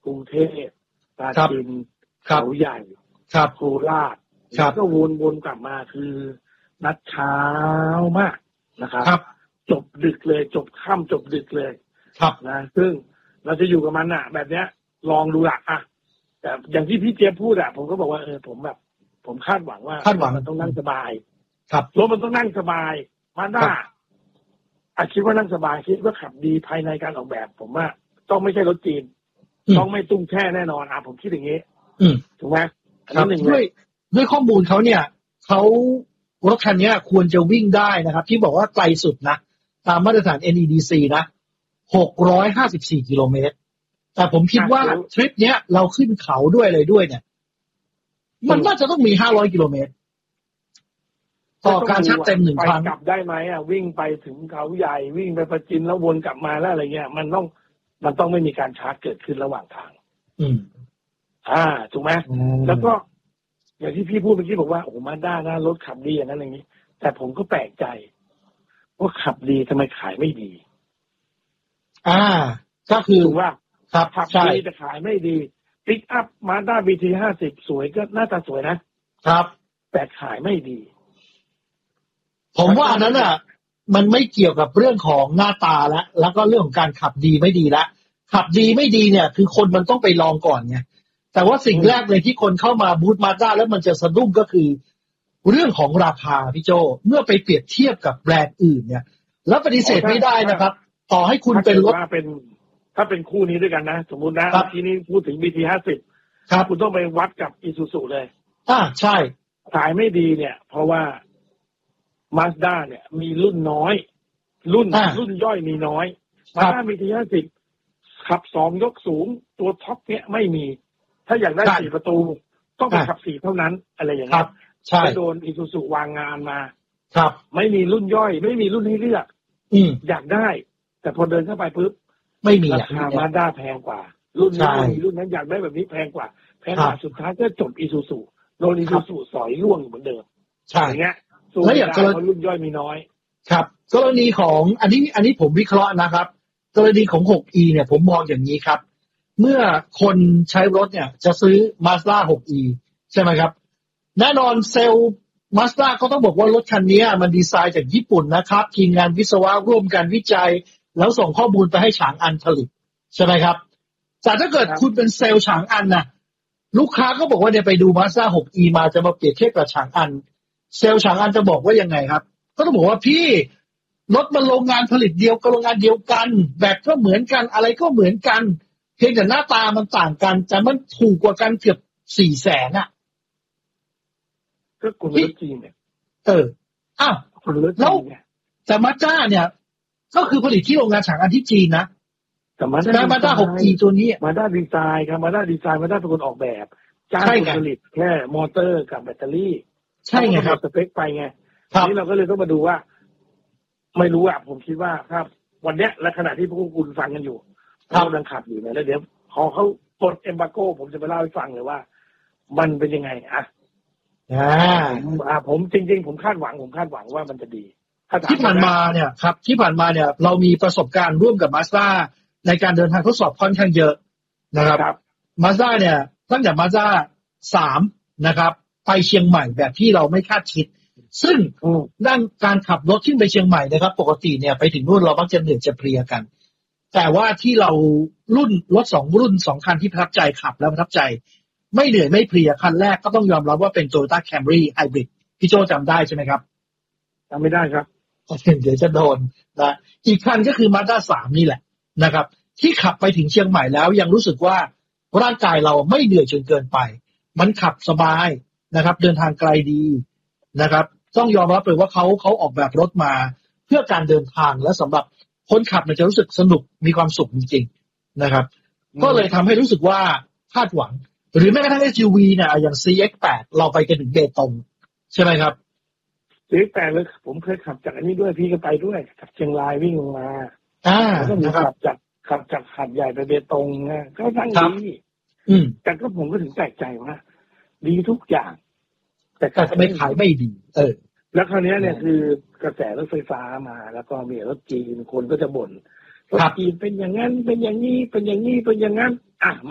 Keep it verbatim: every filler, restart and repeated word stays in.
กรุงเทพปราจีนเขาใหญ่โคราชก็วนๆกลับมาคือนัดเช้ามากนะครับจบดึกเลยจบค่ำจบดึกเลยนะซึ่งเราจะอยู่กับมันอ่ะแบบเนี้ยลองดูละอ่ะแต่อย่างที่พี่เจี๊ยบพูดอ่ะผมก็บอกว่าเออผมแบบผมคาดหวังว่าคาดหวังมันต้องนั่งสบายครับรถมันต้องนั่งสบายมาด้าอาคิดว่านั่งสบายคิดว่าขับดีภายในการออกแบบผมว่าต้องไม่ใช่รถจีนต้องไม่ตุ้งแช่แน่นอนอ่ะผมคิดอย่างนี้ถูกไหมครับด้วยด้วยข้อมูลเขาเนี่ยเขารถคันนี้ควรจะวิ่งได้นะครับที่บอกว่าไกลสุดนะตามมาตรฐาน เอ็น อี ดี ซี นะหกร้อยห้าสิบสี่กิโลเมตรแต่ผมคิดว่าทริปเนี้ยเราขึ้นเขาด้วยเลยด้วยเนี่ยมันน่าจะต้องมีห้าร้อยกิโลเมตรต่อการชาร์จเต็มหนึ่งครั้งกลับได้ไหมอ่ะวิ่งไปถึงเขาใหญ่วิ่งไปประจินแล้ววนกลับมาแล้วอะไรเงี้ยมันต้องมันต้องไม่มีการชาร์จเกิดขึ้นระหว่างทางอืมอ่าถูกไหมแล้วก็อย่างที่พี่พูดเมื่อกี้บอกว่าโอ้มาด้านะรถขับดีอย่างนั้นอย่างนี้แต่ผมก็แปลกใจว่าขับดีทำไมขายไม่ดีอ่าก็คือว่าครับขับดีแต่ขายไม่ดีปิกอัพมาด้าบีทีห้าสิบสวยก็หน้าตาสวยนะครับแต่ขายไม่ดีผมว่าอันนั้นอ่ะมันไม่เกี่ยวกับเรื่องของหน้าตาแล้วแล้วก็เรื่องของการขับดีไม่ดีละขับดีไม่ดีเนี่ยคือคนมันต้องไปลองก่อนไงแต่ว่าสิ่งแรกเลยที่คนเข้ามาบูธมาด้าแล้วมันจะสะดุ้งก็คือเรื่องของราคาพี่โจเมื่อไปเปรียบเทียบกับแบรนด์อื่นเนี่ยแล้วปฏิเสธไม่ได้นะครับต่อให้คุณเป็นรถเป็นถ้าเป็นคู่นี้ด้วยกันนะสมมุตินะทีนี้พูดถึง บี ที ห้าสิบครับคุณต้องไปวัดกับ Isuzu เลยอ่าใช่ขายไม่ดีเนี่ยเพราะว่า Mazda เนี่ยมีรุ่นน้อยรุ่นรุ่นย่อยมีน้อย Mazda บี ที ห้าสิบ ขับสองยกสูงตัวท็อปเนี่ยไม่มีถ้าอยากได้สี่ประตูต้องไปขับสี่เท่านั้นอะไรอย่างเงี้ยจะโดน Isuzu วางงานมาครับไม่มีรุ่นย่อยไม่มีรุ่นให้เลือกอยากได้แต่พอเดินเข้าไปปุ๊บไม่มีราคา Mazda แพงกว่ารุ่นนี้รุ่นนั้นอยากได้แบบนี้แพงกว่าแพงกว่าสุดท้ายก็จบ Isuzu โดน Isuzu สอยล่วงเหมือนเดิมอย่างเงี้ยแล้วอย่างกรณีรุ่นย่อยมีน้อยครับกรณีของอันนี้อันนี้ผมวิเคราะห์นะครับกรณีของ หกอี เนี่ยผมมองอย่างนี้ครับเมื่อคนใช้รถเนี่ยจะซื้อ Mazda หกอี ใช่ไหมครับแน่นอนเซลล์ Mazda ก็ต้องบอกว่ารถคันนี้มันดีไซน์จากญี่ปุ่นนะครับทีมงานวิศวะร่วมกันวิจัยแล้วส่งข้อมูลไปให้ฉางอันผลิตใช่ไหมครับแต่ถ้าเกิดคุณเป็นเซลล์ฉางอันนะลูกค้าก็บอกว่าเนี่ยไปดู Mazda หกอี มาจะมาเปรียบเทียบกับฉางอันเซลล์ฉางอันจะบอกว่ายังไงครับก็ต้องบอกว่าพี่รถมันโรงงานผลิตเดียวกับโรงงานเดียวกันแบบก็เหมือนกันอะไรก็เหมือนกันเพียงแต่หน้าตามันต่างกันแต่มันถูกกว่ากันเกือบสี่แสนอ่ะก็คนรถจีนเนี่ยเอออ้าวแล้วแต่มาด้าเนี่ยก็คือผลิตที่โรงงานฉางอันที่จีนนะแต่มาด้า หกอี ตัวนี้มาด้าดีไซน์ครับมาด้าดีไซน์มาด้าเป็นคนออกแบบจ้างผลิตแค่มอเตอร์กับแบตเตอรี่ใช่ไงครับสเปคไปไงทีนี้เราก็เลยต้องมาดูว่าไม่รู้อ่ะผมคิดว่าครับวันเนี้ยและขณะที่พวกคุณฟังกันอยู่เรากำลังขับอยู่เนี่ยแล้วเดี๋ยวพอเขาปลดเอมบาโก้ผมจะไปเล่าให้ฟังเลยว่ามันเป็นยังไงอ่ะอ่าอ่าผมจริงๆผมคาดหวังผมคาดหวังว่ามันจะดีที่ผ่านมาเนี่ยครับที่ผ่านมาเนี่ยเรามีประสบการณ์ร่วมกับ Mazda ในการเดินทางทดสอบค่อนข้างเยอะนะครับ Mazda เนี่ยตั้งแต่ Mazda สามนะครับไปเชียงใหม่แบบที่เราไม่คาดคิดซึ่งด้านการขับรถขึ้นไปเชียงใหม่นะครับปกติเนี่ยไปถึงนู่นเรามักจะเหนื่อยจะเพลียกันแต่ว่าที่เรารุ่นรถสองรุ่นสองคันที่ประทับใจขับแล้วประทับใจไม่เหนื่อยไม่เพลียคันแรกก็ต้องยอมรับว่าเป็น Toyota Camry Hybrid พี่โจจำได้ใช่ไหมครับจำไม่ได้ครับเดี๋ยวจะโดนนะอีกคันก็คือ Mazda สามนี่แหละนะครับที่ขับไปถึงเชียงใหม่แล้วยังรู้สึกว่าร่างกายเราไม่เหนื่อยจนเกินไปมันขับสบายนะครับเดินทางไกลดีนะครับต้องยอมรับเลยว่าเขาเขาออกแบบรถมาเพื่อการเดินทางและสำหรับคนขับมันจะรู้สึกสนุกมีความสุขจริงๆนะครับก็เลยทำให้รู้สึกว่าคาดหวังหรือแม้กระทั่ง เอส ยู วี เนี่ยอย่าง ซี เอ็กซ์ แปด เราไปกันถึงเบตงใช่ไหมครับซี เอ็กซ์ แปด เลยผมเคยขับจากอันนี้ด้วยพี่ก็ไปด้วยจากเชียงรายวิ่งลงมาอ่าแล้วก็มีขับจากขับจากหาดใหญ่ไปเบตงนะก็ทั้งดีอืมแต่ก็ผมก็ถึงแปลกใจว่าดีทุกอย่างแต่ก็ไม่ขายไม่ดีเออแล้วคราวนี้เนี่ยคือกระแสรถไฟฟ้ามาแล้วก็มีรถจีนคนก็จะบ่นรถจีนเป็นอย่างนั้นเป็นอย่างนี้เป็นอย่างนี้เป็นอย่างนั้นอ่ะ